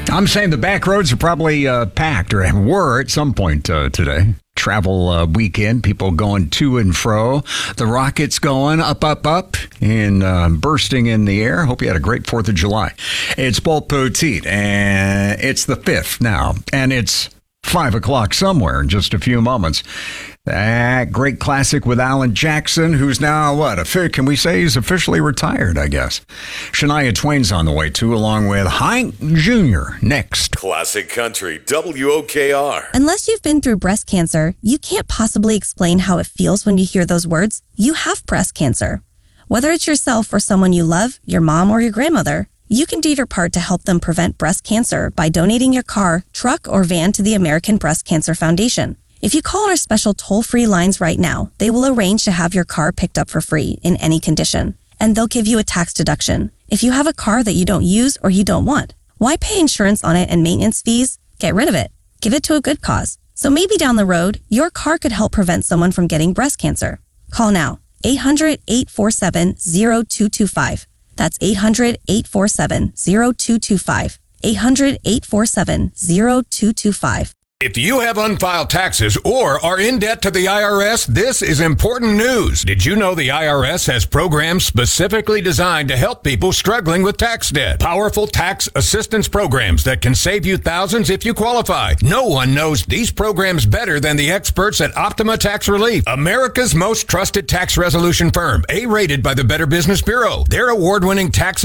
I'm saying the back roads are probably packed, or were at some point today. Travel weekend, people going to and fro. The rockets going up, up, up, and bursting in the air. Hope you had a great 4th of July. It's Paul Poteet, and it's the 5th now, and it's 5 o'clock somewhere in just a few moments. That great classic with Alan Jackson, who's now, can we say he's officially retired, I guess. Shania Twain's on the way, too, along with Hank Jr. next. Classic Country, WOKR. Unless you've been through breast cancer, you can't possibly explain how it feels when you hear those words. You have breast cancer. Whether it's yourself or someone you love, your mom or your grandmother, you can do your part to help them prevent breast cancer by donating your car, truck, or van to the American Breast Cancer Foundation. If you call our special toll-free lines right now, they will arrange to have your car picked up for free in any condition, and they'll give you a tax deduction. If you have a car that you don't use or you don't want, why pay insurance on it and maintenance fees? Get rid of it. Give it to a good cause. So maybe down the road, your car could help prevent someone from getting breast cancer. Call now. 800-847-0225. That's 800-847-0225. 800-847-0225. If you have unfiled taxes or are in debt to the IRS, this is important news. Did you know the IRS has programs specifically designed to help people struggling with tax debt? Powerful tax assistance programs that can save you thousands if you qualify. No one knows these programs better than the experts at Optima Tax Relief, America's most trusted tax resolution firm, A-rated by the Better Business Bureau. Their award-winning tax